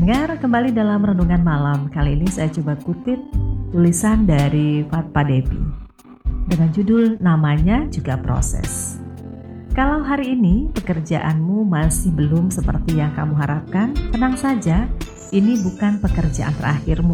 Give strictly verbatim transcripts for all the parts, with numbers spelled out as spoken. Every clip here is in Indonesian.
Pendengar, kembali dalam Renungan Malam. Kali ini saya coba kutip tulisan dari Fatpa Devi dengan judul namanya juga proses. Kalau hari ini pekerjaanmu masih belum seperti yang kamu harapkan, tenang saja, ini bukan pekerjaan terakhirmu.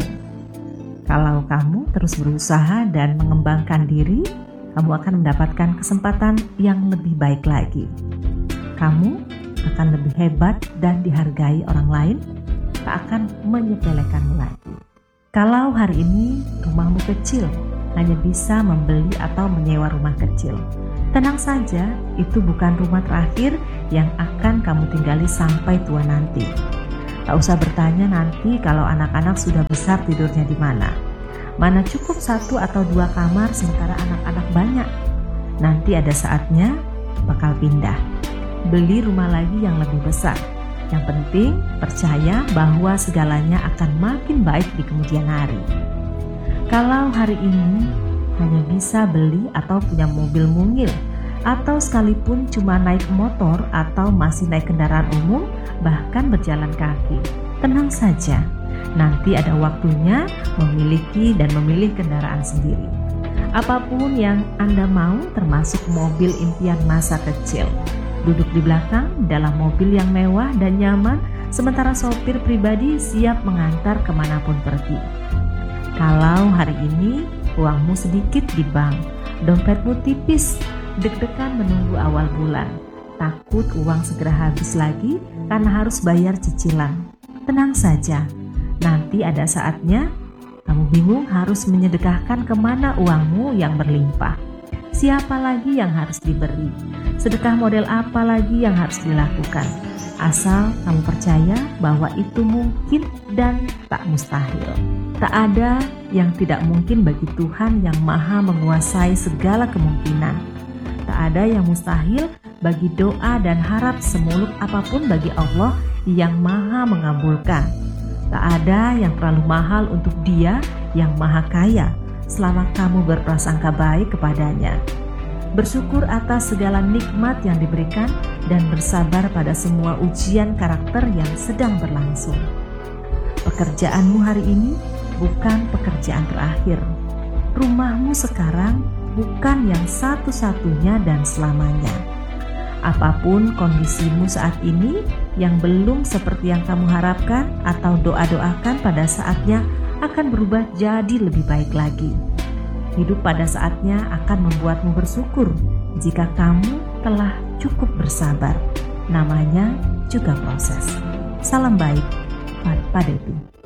Kalau kamu terus berusaha dan mengembangkan diri, kamu akan mendapatkan kesempatan yang lebih baik lagi. Kamu akan lebih hebat dan dihargai orang lain, tak akan menyepelekanmu lagi. Kalau hari ini rumahmu kecil, hanya bisa membeli atau menyewa rumah kecil, tenang saja, itu bukan rumah terakhir yang akan kamu tinggali sampai tua nanti. Tak usah bertanya nanti kalau anak-anak sudah besar tidurnya di mana. Mana cukup satu atau dua kamar sementara anak-anak banyak. Nanti ada saatnya bakal pindah, beli rumah lagi yang lebih besar. Yang penting percaya bahwa segalanya akan makin baik di kemudian hari. Kalau hari ini hanya bisa beli atau punya mobil mungil, atau sekalipun cuma naik motor atau masih naik kendaraan umum, bahkan berjalan kaki, tenang saja, nanti ada waktunya memiliki dan memilih kendaraan sendiri. Apapun yang Anda mau, termasuk mobil impian masa kecil. Duduk di belakang dalam mobil yang mewah dan nyaman, sementara sopir pribadi siap mengantar kemanapun pergi. Kalau hari ini uangmu sedikit di bank, dompetmu tipis, deg-degan menunggu awal bulan, takut uang segera habis lagi karena harus bayar cicilan, tenang saja, nanti ada saatnya kamu bingung harus menyedekahkan kemana uangmu yang berlimpah. Siapa lagi yang harus diberi? Sedekah model apa lagi yang harus dilakukan? Asal kamu percaya bahwa itu mungkin dan tak mustahil. Tak ada yang tidak mungkin bagi Tuhan yang maha menguasai segala kemungkinan. Tak ada yang mustahil bagi doa dan harap semuluk apapun bagi Allah yang maha mengabulkan. Tak ada yang terlalu mahal untuk Dia yang maha kaya, selama kamu berprasangka baik kepadanya. Bersyukur atas segala nikmat yang diberikan dan bersabar pada semua ujian karakter yang sedang berlangsung. Pekerjaanmu hari ini bukan pekerjaan terakhir. Rumahmu sekarang bukan yang satu-satunya dan selamanya. Apapun kondisimu saat ini yang belum seperti yang kamu harapkan atau doa-doakan, pada saatnya akan berubah jadi lebih baik lagi. Hidup pada saatnya akan membuatmu bersyukur jika kamu telah cukup bersabar. Namanya juga proses. Salam baik, Fatpa Devi.